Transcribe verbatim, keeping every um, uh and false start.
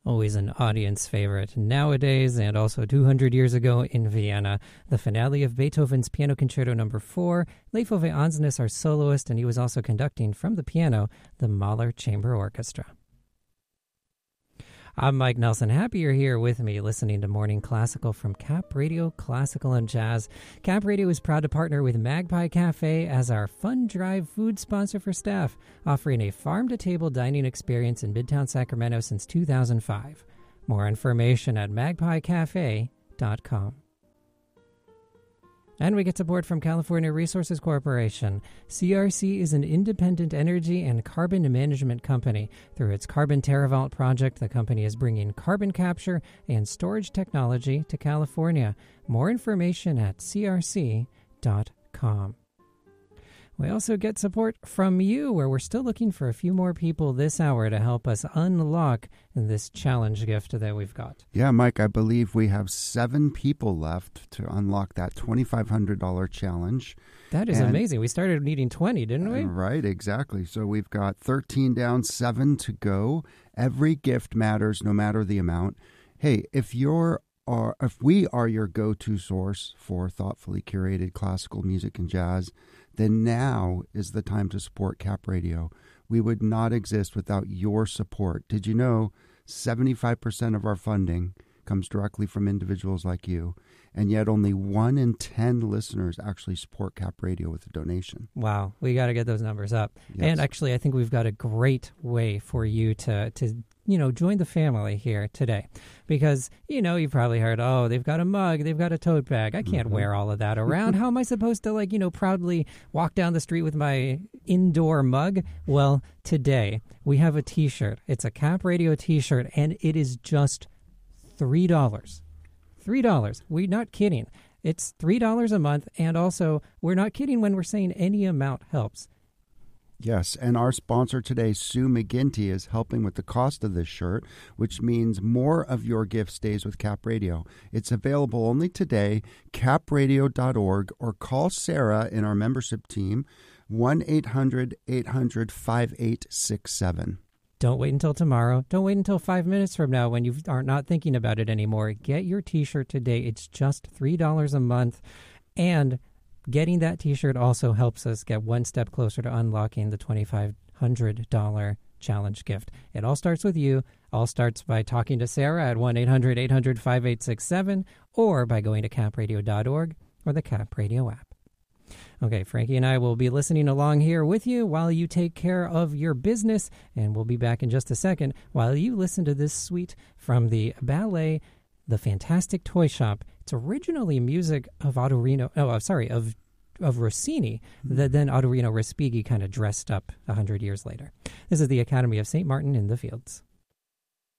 always an audience favorite nowadays, and also two hundred years ago in Vienna. The finale of Beethoven's Piano Concerto Number four. Leif Ove Ansnes, our soloist, and he was also conducting from the piano the Mahler Chamber Orchestra. I'm Mike Nelson. Happy you're here with me listening to Morning Classical from Cap Radio Classical and Jazz. Cap Radio is proud to partner with Magpie Cafe as our Fun Drive food sponsor for staff, offering a farm-to-table dining experience in Midtown Sacramento since two thousand five. More information at magpie cafe dot com. And we get support from California Resources Corporation. C R C is an independent energy and carbon management company. Through its Carbon TerraVault project, the company is bringing carbon capture and storage technology to California. More information at c r c dot com. We also get support from you, where we're still looking for a few more people this hour to help us unlock this challenge gift that we've got. Yeah, Mike, I believe we have seven people left to unlock that twenty-five hundred dollars challenge. That is and, amazing. We started needing twenty, didn't we? Uh, right, exactly. So we've got thirteen down, seven to go. Every gift matters, no matter the amount. Hey, if you're Are, if we are your go-to source for thoughtfully curated classical music and jazz, then now is the time to support Cap Radio. We would not exist without your support. Did you know seventy-five percent of our funding comes directly from individuals like you, and yet only one in ten listeners actually support Cap Radio with a donation? Wow, we got to get those numbers up. Yes. And actually, I think we've got a great way for you to to you know, join the family here today. Because, you know, you've probably heard, oh, they've got a mug, they've got a tote bag. I can't mm-hmm. wear all of that around. How am I supposed to, like, you know, proudly walk down the street with my indoor mug? Well, today we have a T-shirt. It's a Cap Radio T-shirt, and it is just three dollars. three dollars. We're not kidding. It's three dollars a month, and also we're not kidding when we're saying any amount helps. Yes, and our sponsor today, Sue McGinty, is helping with the cost of this shirt, which means more of your gift stays with Cap Radio. It's available only today, cap radio dot org, or call Sarah in our membership team, one eight hundred eight hundred five eight six seven. Don't wait until tomorrow. Don't wait until five minutes from now when you are not thinking about it anymore. Get your T-shirt today. It's just three dollars a month, and getting that T-shirt also helps us get one step closer to unlocking the twenty-five hundred dollars challenge gift. It all starts with you. All starts by talking to Sarah at one eight hundred eight hundred five eight six seven or by going to cap radio dot org or the Cap Radio app. Okay, Frankie and I will be listening along here with you while you take care of your business, and we'll be back in just a second while you listen to this suite from the ballet The Fantastic Toy Shop. It's originally music of Autorino, oh, sorry, of of Rossini, that then Autorino Respighi kind of dressed up a hundred years later. This is the Academy of Saint Martin in the Fields.